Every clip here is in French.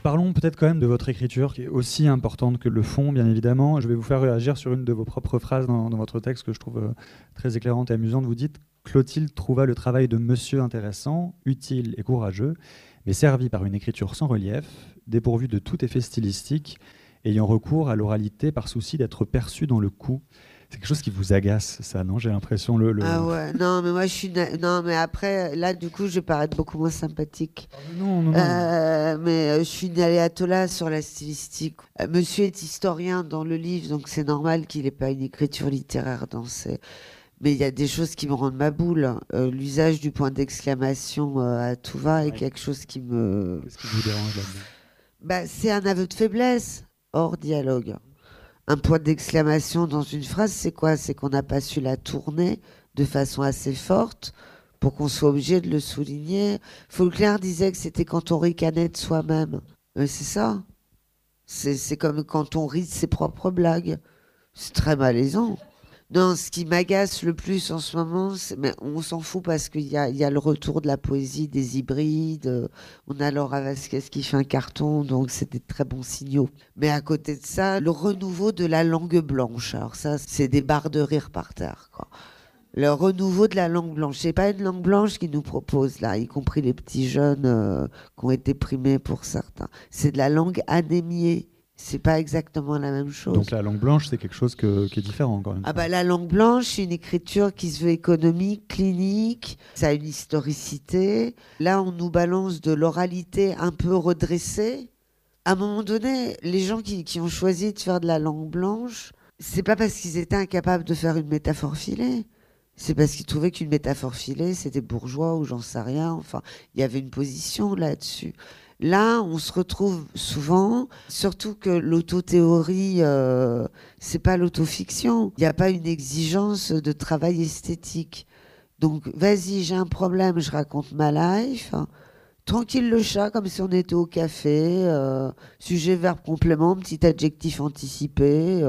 Parlons peut-être quand même de votre écriture, qui est aussi importante que le fond, bien évidemment. Je vais vous faire réagir sur une de vos propres phrases dans votre texte que je trouve très éclairante et amusante. Vous dites « Clotilde trouva le travail de monsieur intéressant, utile et courageux, mais servi par une écriture sans relief, dépourvue de tout effet stylistique, ayant recours à l'oralité par souci d'être perçue dans le coup ». C'est quelque chose qui vous agace, ça, non? J'ai l'impression. Ah ouais, non, mais moi je suis. Non, mais après, là, du coup, je vais paraître beaucoup moins sympathique. Non. Mais je suis une aléatola sur la stylistique. Monsieur est historien dans le livre, donc c'est normal qu'il n'ait pas une écriture littéraire dans ses. Mais il y a des choses qui me rendent ma boule. L'usage du point d'exclamation à tout va est quelque chose qui me. Qu'est-ce qui vous dérange là-dedans? Bah, c'est un aveu de faiblesse, hors dialogue. Un point d'exclamation dans une phrase, c'est quoi? C'est qu'on n'a pas su la tourner de façon assez forte pour qu'on soit obligé de le souligner. Faulkner disait que c'était quand on ricanait de soi-même. C'est ça. C'est comme quand on rit de ses propres blagues. C'est très malaisant. Non, ce qui m'agace le plus en ce moment, mais on s'en fout parce qu'il y a le retour de la poésie, des hybrides. On a Laura Vasquez qui fait un carton, donc c'est des très bons signaux. Mais à côté de ça, le renouveau de la langue blanche. Alors ça, c'est des barres de rire par terre, quoi. Le renouveau de la langue blanche. C'est pas une langue blanche qu'ils nous proposent là, y compris les petits jeunes qui ont été primés pour certains. C'est de la langue anémiée. C'est pas exactement la même chose. Donc la langue blanche, c'est quelque chose qui est différent encore une fois. Ah bah, la langue blanche, c'est une écriture qui se veut économique, clinique, ça a une historicité. Là, on nous balance de l'oralité un peu redressée. À un moment donné, les gens qui ont choisi de faire de la langue blanche, c'est pas parce qu'ils étaient incapables de faire une métaphore filée. C'est parce qu'ils trouvaient qu'une métaphore filée, c'était bourgeois ou j'en sais rien. Enfin, il y avait une position là-dessus. Là, on se retrouve souvent, surtout que l'autothéorie, c'est pas l'autofiction. Il n'y a pas une exigence de travail esthétique. Donc, vas-y, j'ai un problème, je raconte ma life. Tranquille le chat, comme si on était au café. Sujet, verbe, complément, petit adjectif anticipé.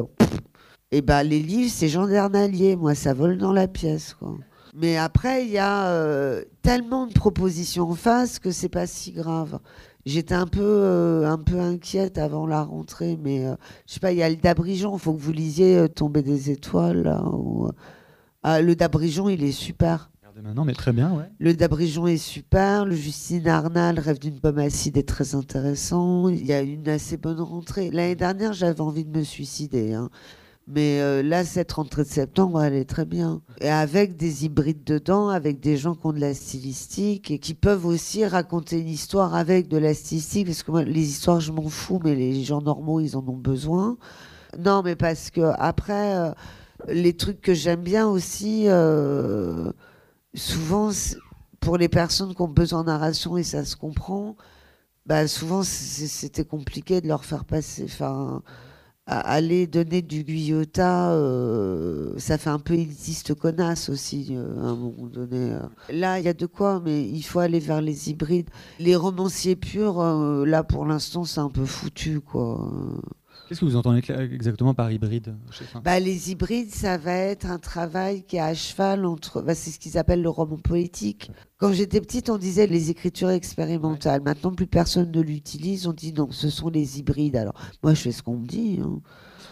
Et ben, les livres, c'est Gendernalier. Moi, ça vole dans la pièce, quoi. Mais après, il y a tellement de propositions en face que c'est pas si grave. J'étais un peu inquiète avant la rentrée, mais je sais pas, il y a le d'Abrigeon, il faut que vous lisiez Tomber des étoiles. Là, le d'Abrigeon, il est super. Regardez maintenant, mais très bien, ouais. Le d'Abrigeon est super, le Justine Arnal, Rêve d'une pomme acide est très intéressant. Il y a une assez bonne rentrée. L'année dernière, j'avais envie de me suicider, hein. Mais là, cette rentrée de septembre, elle est très bien. Et avec des hybrides dedans, avec des gens qui ont de la stylistique et qui peuvent aussi raconter une histoire avec de la stylistique. Parce que moi, les histoires, je m'en fous, mais les gens normaux, ils en ont besoin. Non, mais parce que après, les trucs que j'aime bien aussi, souvent, pour les personnes qui ont besoin de narration, et ça se comprend, bah, souvent, c'était compliqué de leur faire passer... Enfin, aller donner du Guyotat, ça fait un peu élitiste connasse aussi, à un moment donné. Là, il y a de quoi, mais il faut aller vers les hybrides. Les romanciers purs, là, pour l'instant, c'est un peu foutu, quoi. Qu'est-ce que vous entendez exactement par hybride? Bah, les hybrides, ça va être un travail qui est à cheval entre... Bah, c'est ce qu'ils appellent le roman poétique. Quand j'étais petite, on disait les écritures expérimentales. Maintenant, plus personne ne l'utilise. On dit non, ce sont les hybrides. Alors, moi, je fais ce qu'on me dit, hein.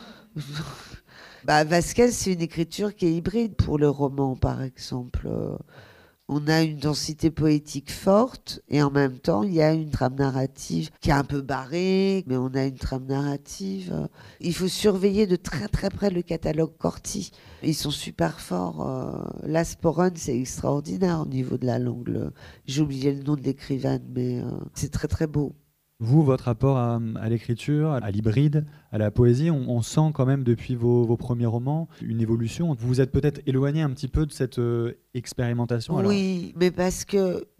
Bah, Vasquez, c'est une écriture qui est hybride pour le roman, par exemple. On a une densité poétique forte et en même temps, il y a une trame narrative qui est un peu barrée, mais on a une trame narrative. Il faut surveiller de très très près le catalogue Corti. Ils sont super forts. L'Asporun, c'est extraordinaire au niveau de la langue. J'ai oublié le nom de l'écrivaine, mais c'est très très beau. Vous, votre rapport à l'écriture, à l'hybride, à la poésie, on sent quand même depuis vos premiers romans une évolution. Vous vous êtes peut-être éloigné un petit peu de cette expérimentation. Oui, mais parce que